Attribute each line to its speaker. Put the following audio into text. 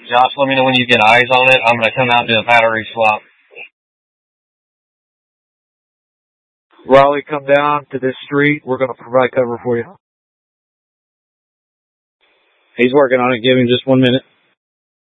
Speaker 1: Josh, let me know when you get eyes on it. I'm going to come out and do a battery swap.
Speaker 2: Raleigh, come down to this street. We're going to provide cover for you.
Speaker 3: He's working on it. Give him just 1 minute.